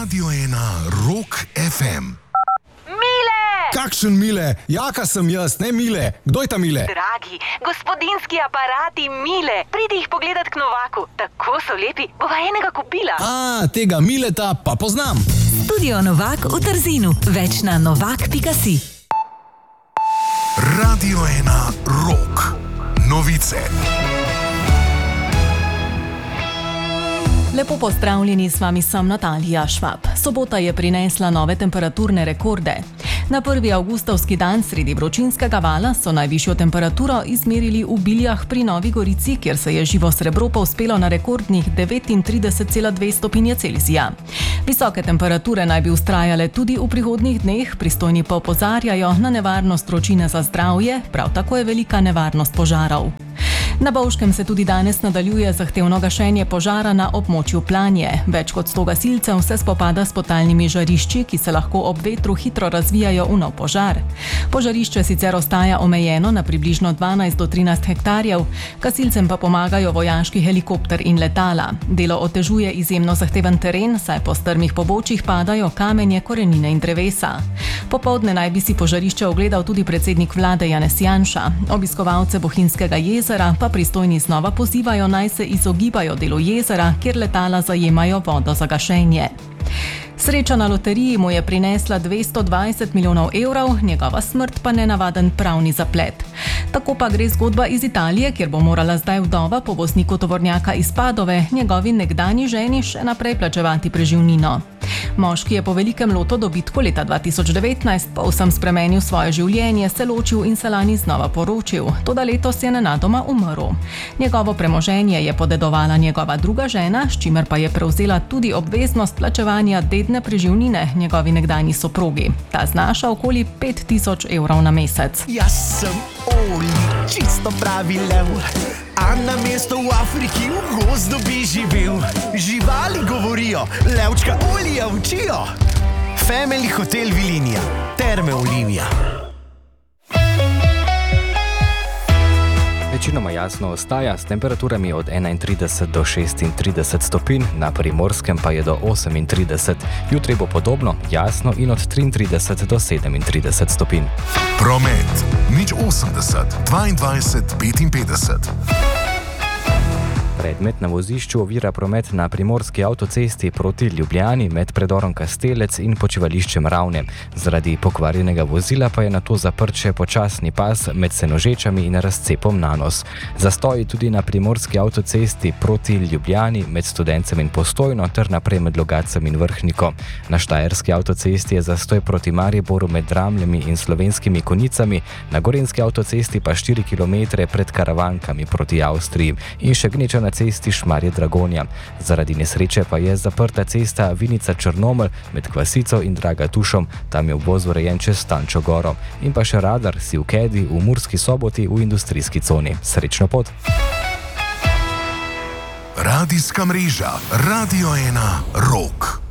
Radio 1 Rock FM. Mile! Kakšen Mile? Jaka sem jaz, ne Mile. Kdo je ta Mile? Dragi, gospodinski aparati Mile. Pridi jih pogledat k Novaku. Tako so lepi, bova enega kupila. Tega Mileta pa poznam. Studio Novak v Trzinu. Več na novak.si. Radio 1 Rock. Novice. Lepo pozdravljeni, s vami sem Natalija Švab. Sobota je prinesla nove temperaturne rekorde. Na 1. avgustovski dan sredi vročinskega vala so najvišjo temperaturo izmerili v Biljah pri Novi Gorici, kjer se je živo srebro povzpelo na rekordnih 39,2 stopinje Celzija. Visoke temperature naj bi vztrajale tudi v prihodnjih dneh, pristojni pa opozarjajo na nevarnost vročine za zdravje, prav tako je velika nevarnost požarov. Na Bovškem se tudi danes nadaljuje zahtevno gašenje požara na območju Planje. Več kot 100 gasilcev se spopada s potalnimi žarišči, ki se lahko ob vetru hitro razvijajo v nov požar. Požarišče sicer ostaja omejeno na približno 12 do 13 hektarjev, gasilcem pa pomagajo vojaški helikopter in letala. Delo otežuje izjemno zahteven teren, saj po strmih pobočjih padajo kamenje, korenine in drevesa. Popoldne naj bi si požarišče ogledal tudi predsednik vlade Janez Janša. Obiskovalce Bohinjskega jezera pa pristojni znova pozivajo, naj se izogibajo delu jezera, kjer letala zajemajo vodo za gašenje. Sreča na loteriji mu je prinesla 220 milijonov evrov, njegova smrt pa nenavaden pravni zaplet. Tako pa gre zgodba iz Italije, kjer bo morala zdaj vdova po vozniku tovornjaka iz Padove njegovi nekdanji ženi še naprej plačevati preživnino. Moški je po velikem loto dobitku leta 2019 povsem spremenil svoje življenje, se ločil in se lani znova poročil, toda letos je nenadoma umrl. Njegovo premoženje je podedovala njegova druga žena, s čimer pa je prevzela tudi obveznost plačevanja dedne preživnine njegovi nekdanji soprogi. Ta znaša okoli 5000 evrov na mesec. Jaz sem Oli, čisto pravi lev, a na mesto v Afriki v gozdu bi živel. Živali govorijo, levčka Olija učijo. Family Hotel Vilinija, Terme Olimija. Večinoma jasno ostaja, s temperaturami od 31 do 36 stopinj, na Primorskem pa je do 38. Jutri bo podobno, jasno in od 33 do 37 stopinj. Promet. 080 22 55. Predmet na vozišču ovira promet na primorski avtocesti proti Ljubljani med predorom Kastelec in počivališčem Ravne. Zaradi pokvarjenega vozila pa je nato zaprt še počasni pas med Senožečami in razcepom Nanos. Zastoji tudi na primorski avtocesti proti Ljubljani med Studencem in Postojno ter naprej med Logacem in Vrhniko. Na štajerski avtocesti je zastoj proti Mariboru med Dramljami in Slovenskimi Konjicami, na gorenski avtocesti pa 4 km pred Karavankami proti Avstriji in še gneča na cesti Šmarje-Dragonja. Zaradi nesreče pa je zaprta cesta Vinica-Črnomelj med Kvasico in Dragatušom, tam je obvoz urejen čez Stančjo goro. In pa še radar Sivkedi v Murski Soboti v industrijski coni. Srečno pot! Radijska mreža Radio 1 Rock.